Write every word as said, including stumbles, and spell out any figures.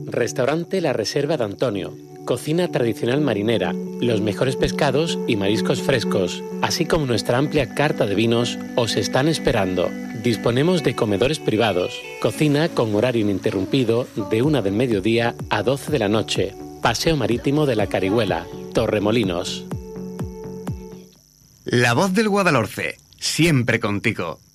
Restaurante La Reserva de Antonio. Cocina tradicional marinera, los mejores pescados y mariscos frescos, así como nuestra amplia carta de vinos, os están esperando. Disponemos de comedores privados, cocina con horario ininterrumpido de una del mediodía a doce de la noche. Paseo Marítimo de la Carihuela, Torremolinos. La Voz del Guadalhorce, siempre contigo.